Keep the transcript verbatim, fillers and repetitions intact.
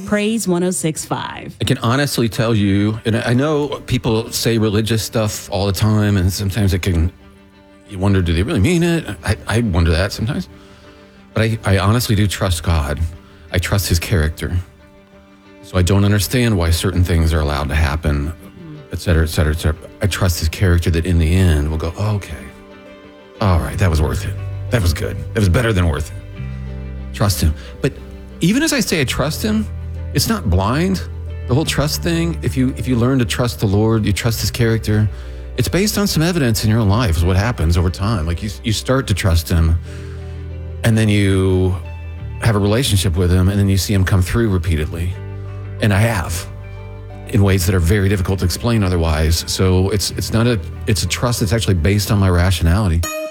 Praise one oh six point five. I can honestly tell you, and I know people say religious stuff all the time, and sometimes it can, you wonder, do they really mean it? I, I wonder that sometimes. But I, I honestly do trust God. I trust his character. So I don't understand why certain things are allowed to happen, et cetera, et cetera, et cetera. I trust his character that in the end we'll go, oh, okay, all right, that was worth it. That was good. That was better than worth it. Trust him. But even as I say I trust him, it's not blind. The whole trust thing, if you if you learn to trust the Lord, you trust his character, it's based on some evidence in your own life is what happens over time. Like you, you start to trust him, and then you have a relationship with him, and then you see him come through repeatedly. And I have, in ways that are very difficult to explain otherwise. So it's it's not a it's a trust that's actually based on my rationality.